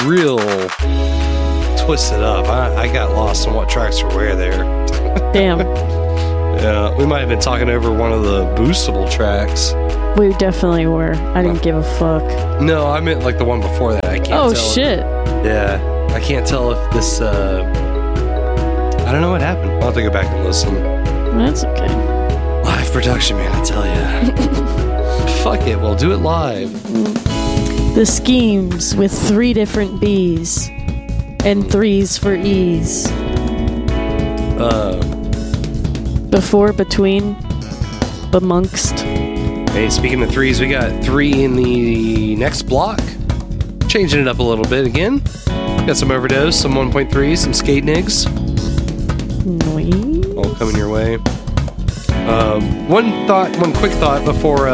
real twisted up. I got lost on what tracks were where there. Damn. Yeah, we might have been talking over one of the boostable tracks. We definitely were. I didn't give a fuck. No, I meant like the one before that. I can't tell. Oh, shit. Yeah, I can't tell if this, I don't know what happened. I'll have to go back and listen. That's okay. Live production, man, I tell ya. Fuck it, we'll do it live. The schemes with 3 different B's and 3s for E's. Before, between, amongst. Hey, speaking of 3s, we got 3 in the next block. Changing it up a little bit again. Got some Overdose, some 1.3, some Skate Nigs. Nice. All coming your way. One quick thought before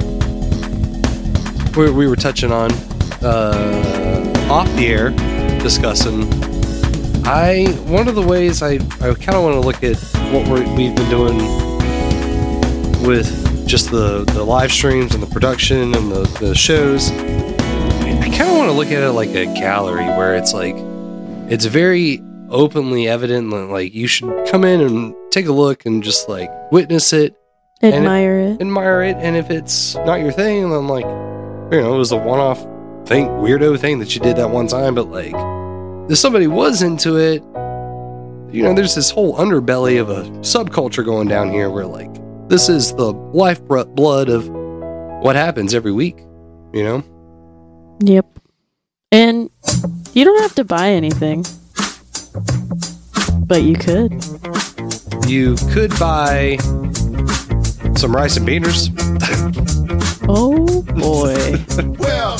we were touching on off the air discussing. One of the ways I kind of want to look at what we've been doing with just the live streams and the production and the shows. I kind of want to look at it like a gallery where it's like it's very openly evident that like you should come in and take a look and just like witness it, admire it, and if it's not your thing, then like it was a one-off thing, weirdo thing that you did that one time, but like if somebody was into it, there's this whole underbelly of a subculture going down here where like this is the lifeblood of what happens every week, Yep. And you don't have to buy anything, but you could. You could buy some rice and beaners. Oh boy. Well,